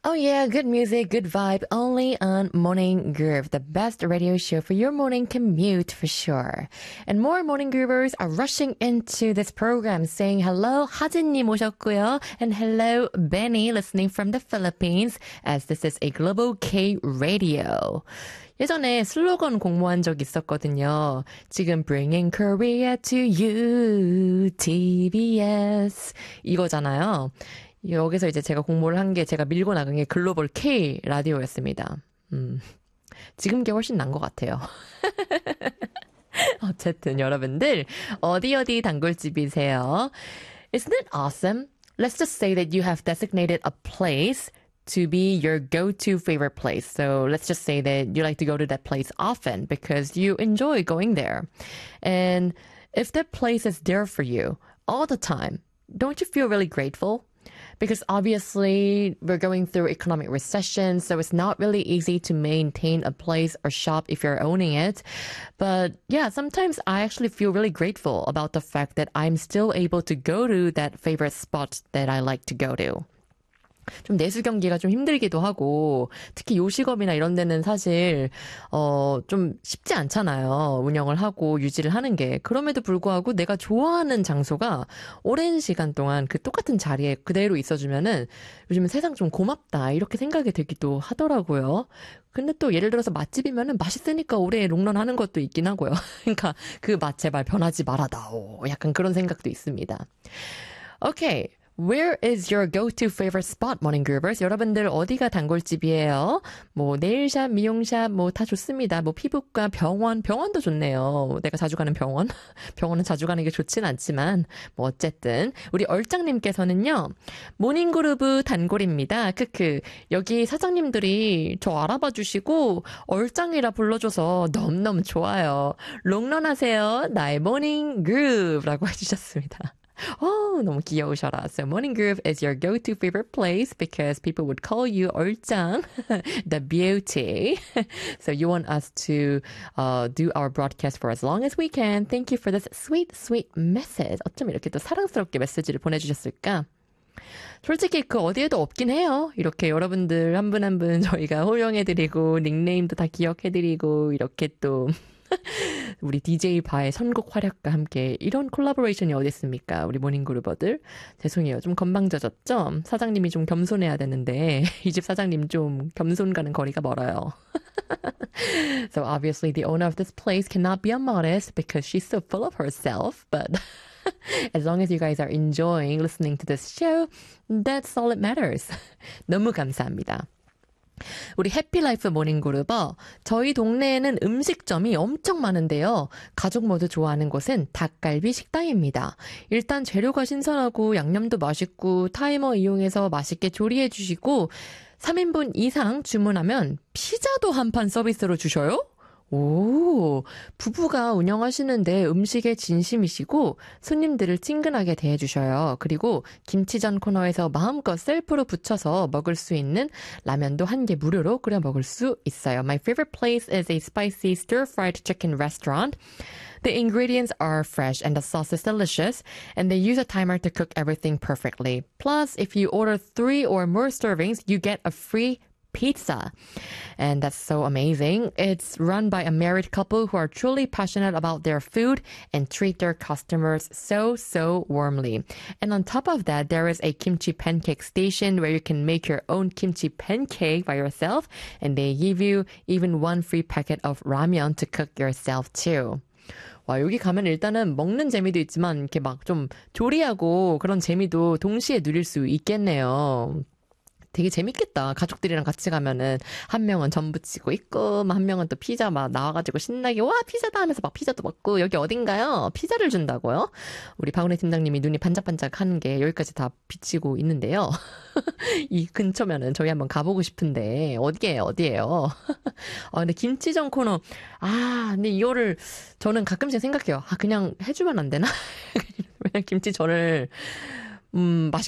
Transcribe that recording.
Oh yeah, good music, good vibe, only on Morning Groove, the best radio show for your morning commute for sure. And more Morning Groovers are rushing into this program saying hello, 하진님 오셨고요, and hello, Benny, listening from the Philippines, as this is a Global K radio. 예전에 슬로건 공모한 적 있었거든요. 지금 Bringing Korea to you, TBS 이거잖아요. 여기서 이제 제가 공모를 한 게 제가 밀고 나간 게 글로벌 K 라디오였습니다. 지금 게 훨씬 난 것 같아요. 어쨌든 여러분들 어디 단골집이세요? Isn't it awesome? Let's just say that you have designated a place to be your go-to favorite place. So let's just say that you like to go to that place often because you enjoy going there. And if that place is there for you all the time, don't you feel really grateful? Because obviously we're going through economic recession, so it's not really easy to maintain a place or shop if you're owning it. But yeah, sometimes I actually feel really grateful about the fact that I'm still able to go to that favorite spot that I like to go to. 좀 내수 경기가 좀 힘들기도 하고 특히 요식업이나 이런 데는 사실 좀 쉽지 않잖아요. 운영을 하고 유지를 하는 게. 그럼에도 불구하고 내가 좋아하는 장소가 오랜 시간 동안 그 똑같은 자리에 그대로 있어주면은 요즘은 세상 좀 고맙다 이렇게 생각이 들기도 하더라고요. 근데 또 예를 들어서 맛집이면은 맛있으니까 오래 롱런하는 것도 있긴 하고요. 그러니까 그 맛 제발 변하지 말아다오. 약간 그런 생각도 있습니다. Okay. Where is your go-to favorite spot, Morning Groovers? 여러분들 어디가 단골집이에요? 뭐 네일샵, 미용샵 뭐 다 좋습니다. 뭐 피부과, 병원도 좋네요. 내가 자주 가는 병원. 병원은 자주 가는 게 좋진 않지만 뭐 어쨌든 우리 얼짱님께서는요. 모닝그루브 단골입니다. 크크. 여기 사장님들이 저 알아봐 주시고 얼짱이라 불러줘서 너무너무 좋아요. 롱런하세요. 나의 모닝 그룹라고 해주셨습니다. 너무 귀여우셔라. So Morning Groove is your go-to favorite place because people would call you 얼짱, the beauty. So you want us to do our broadcast for as long as we can. Thank you for this sweet, sweet message. 어쩜 이렇게 또 사랑스럽게 메시지를 보내주셨을까? 솔직히 그 어디에도 없긴 해요. 이렇게 여러분들 한 분 한 분 저희가 호명해드리고 닉네임도 다 기억해드리고 이렇게 또 우리 DJ 바의 선곡 활약과 함께 이런 콜라보레이션이 어디 있습니까? 우리 모닝그루버들. 죄송해요. 좀 건방져졌죠? 사장님이 좀 겸손해야 되는데 이 집 사장님 좀 겸손과는 거리가 멀어요. So obviously the owner of this place cannot be immodest because she's so full of herself. But as long as you guys are enjoying listening to this show, that's all that matters. 너무 감사합니다. 우리 해피라이프 모닝그룹어 저희 동네에는 음식점이 엄청 많은데요. 가족 모두 좋아하는 곳은 닭갈비 식당입니다. 일단 재료가 신선하고 양념도 맛있고 타이머 이용해서 맛있게 조리해 주시고 3인분 이상 주문하면 피자도 한 판 서비스로 주셔요? 오, 부부가 운영하시는데 음식에 진심이시고 손님들을 친근하게 대해주셔요. 그리고 김치전 코너에서 마음껏 셀프로 붙여서 먹을 수 있는 라면도 한 개 무료로 끓여 먹을 수 있어요. My favorite place is a spicy stir-fried chicken restaurant. The ingredients are fresh and the sauce is delicious, and they use a timer to cook everything perfectly. Plus, if you order 3 or more servings, you get a free pizza. And that's so amazing. It's run by a married couple who are truly passionate about their food and treat their customers so warmly. And on top of that, there is a kimchi pancake station where you can make your own kimchi pancake by yourself. And they give you even one free packet of ramyeon to cook yourself too. 와, 여기 가면 일단은 먹는 재미도 있지만 이렇게 막 좀 조리하고 그런 재미도 동시에 누릴 수 있겠네요. 되게 재밌겠다. 가족들이랑 같이 가면은 한 명은 전 부치고 있고 한 명은 또 피자 막 나와가지고 신나게 와 피자다 하면서 막 피자도 먹고 여기 어딘가요? 피자를 준다고요? 우리 박은혜 팀장님이 눈이 반짝반짝 하는 게 여기까지 다 비치고 있는데요. 이 근처면은 저희 한번 가보고 싶은데 어디예요? 근데 김치전 코너 근데 이거를 저는 가끔씩 생각해요. 그냥 해주면 안 되나? 그냥 김치전을 맛있게